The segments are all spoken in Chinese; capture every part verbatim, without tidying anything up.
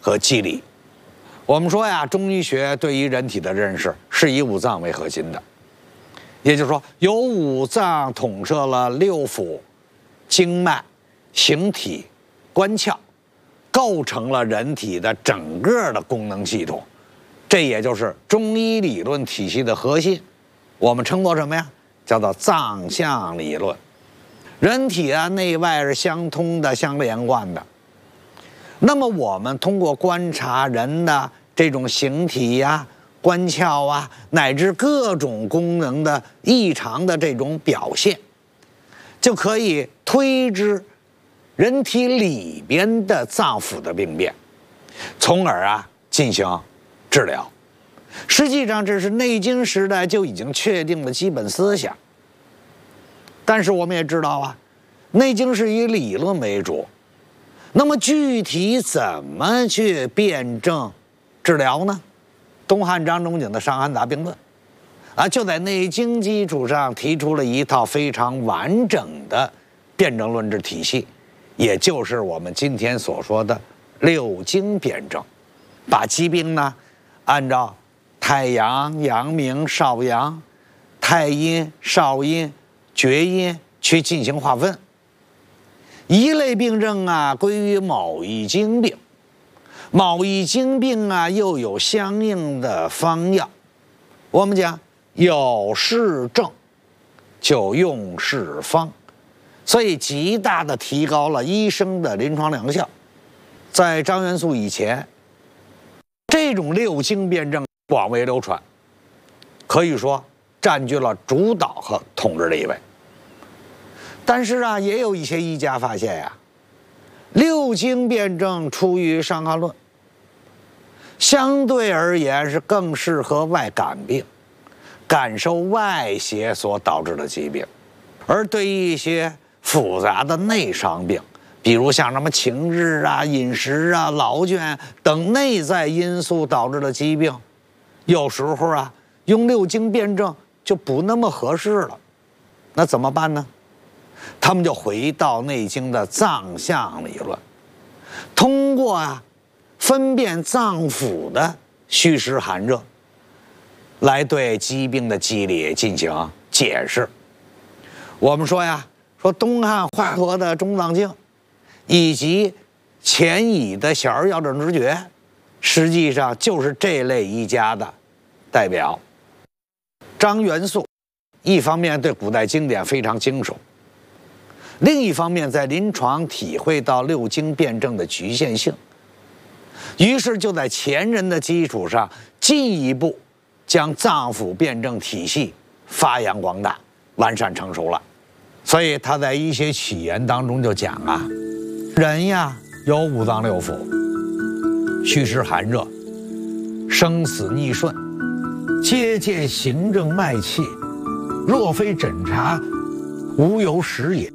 和机理。我们说呀，中医学对于人体的认识是以五脏为核心的，也就是说，由五脏统摄了六腑、经脉、形体、官窍，构成了人体的整个的功能系统。这也就是中医理论体系的核心，我们称作什么呀？叫做脏象理论。人体啊，内外是相通的、相连贯的。那么我们通过观察人的这种形体呀、官窍啊，乃至各种功能的异常的这种表现，就可以推知人体里边的脏腑的病变，从而啊进行治疗。实际上，这是内经时代就已经确定的基本思想。但是我们也知道啊，内经是以理论为主，那么具体怎么去辩证治疗呢？东汉张仲景的《伤寒杂病论》啊，就在内经基础上提出了一套非常完整的辩证论治体系，也就是我们今天所说的六经辩证，把疾病呢按照太阳、阳明、少阳、太阴、少阴、厥阴去进行划分。一类病症啊归于某一经病，某一经病啊又有相应的方药。我们讲有是症就用是方，所以极大的提高了医生的临床疗效。在张元素以前，这种六经辩证广为流传，可以说占据了主导和统治地位。但是啊，也有一些医家发现呀，六经辩证出于《伤寒论》，相对而言是更适合外感病，感受外邪所导致的疾病，而对于一些复杂的内伤病，比如像什么情志啊、饮食啊、劳倦等内在因素导致的疾病，有时候啊，用六经辩证就不那么合适了。那怎么办呢？他们就回到内经的脏象理论，通过啊分辨脏腑的虚实寒热，来对疾病的机理进行解释。我们说呀，说东汉华佗的中脏经，以及钱乙的小儿药证直诀，实际上就是这类医家的代表。张元素一方面对古代经典非常精熟，另一方面在临床体会到六经辩证的局限性，于是就在前人的基础上进一步将脏腑辩证体系发扬光大、完善成熟了。所以他在医学起源当中就讲啊，人呀有五脏六腑，虚实寒热、生死逆顺，皆见行政脉气，若非诊察，无由识也。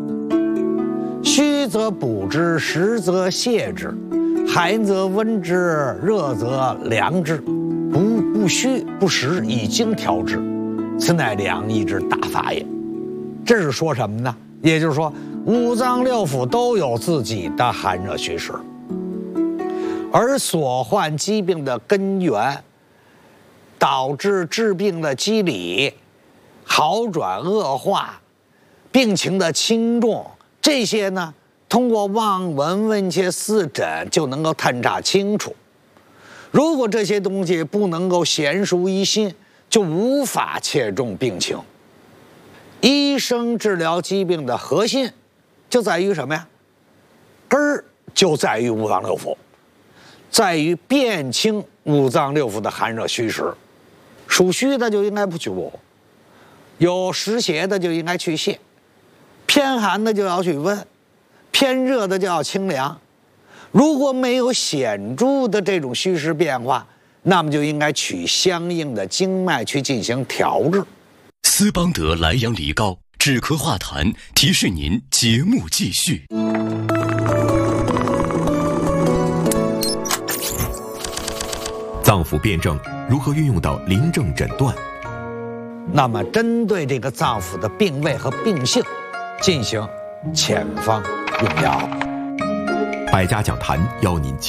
虚则补之，实则泻之，寒则温之，热则凉之，不不虚不实，以经调之，此乃两仪之大法也。这是说什么呢？也就是说，五脏六腑都有自己的寒热虚实，而所患疾病的根源，导致治病的机理、好转恶化、病情的轻重，这些呢，通过望闻问切四诊就能够探查清楚。如果这些东西不能够娴熟于心，就无法切中病情。医生治疗疾病的核心就在于什么呀？根儿就在于五脏六腑，在于辨清五脏六腑的寒热虚实。属虚的就应该不去补，有实邪的就应该去泻，偏寒的就要去温，偏热的就要清凉。如果没有显著的这种虚实变化，那么就应该取相应的经脉去进行调治。 斯邦德莱阳梨膏止咳化痰，提示您节目继续。 脏腑辩证如何运用到临症诊断？ 那么针对这个脏腑的病位和病性进行遣方用药。 百家讲坛邀您